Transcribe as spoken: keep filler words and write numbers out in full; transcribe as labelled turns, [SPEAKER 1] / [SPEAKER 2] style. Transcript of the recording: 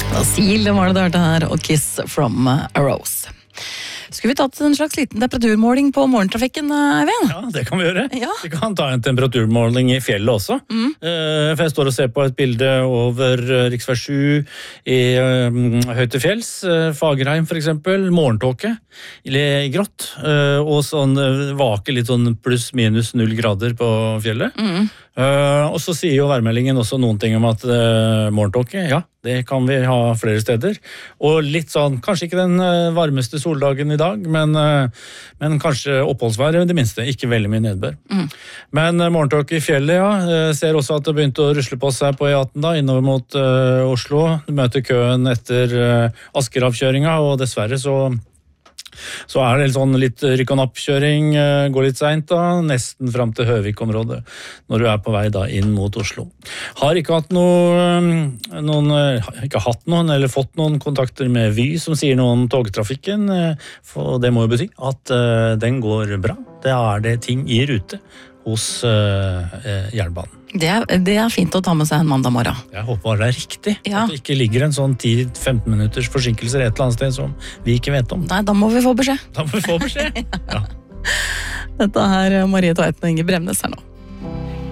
[SPEAKER 1] Sil, det var det du hørte her, og Kiss from a Rose. Skulle vi tatt en slags liten temperaturmåling på morgentrafikken, Eivind?
[SPEAKER 2] Ja, det kan vi gjøre.
[SPEAKER 1] Ja.
[SPEAKER 2] Vi kan ta en temperaturmåling i fjellet også. Mm. Uh, for jeg står og ser på et bilde over uh, riksvei sju i uh, høyt til fjells. Uh, Fagerheim for eksempel, morgentåke i grått. Uh, og sånn uh, vake litt sånn pluss minus null grader på fjellet. Mm. Uh, og så sier jo værmeldingen også noen ting om at uh, morgentåke, ja, det kan vi ha flere steder. Og litt sånn, kanskje ikke den uh, varmeste soldagen i dag, men, uh, men kanskje oppholdsvær i det minste, ikke veldig mye nedbør. Mm. Men uh, morgentåke i fjellet, ja, uh, ser også at det begynte å rusle på seg på E atten da, innover mot uh, Oslo. Du møter køen etter uh, Askeravkjøringa, og dessverre så Så er det sånn litt rykk-og-napp-kjøring, går litt sent da, nesten frem til Høvik-området, når du er på vei da inn mot Oslo. Har ikke hatt noen, noen, ikke hatt noen, eller fått noen kontakter med Vy som sier noe om togtrafikken, for det må jo bety at den går bra. Det er det ting i rute hos uh, jernbanen.
[SPEAKER 1] Det er, det er fint å ta med seg en mandag morgen.
[SPEAKER 2] Jeg håper det er riktig.
[SPEAKER 1] Ja.
[SPEAKER 2] At det ikke ligger en sånn ti til femten minutters forsinkelser et eller annet sted som vi ikke vet om.
[SPEAKER 1] Nei, da må vi få beskjed.
[SPEAKER 2] Da må vi få beskjed. Ja.
[SPEAKER 1] Dette er Marie Tveiten og Inge Bremnes her nå.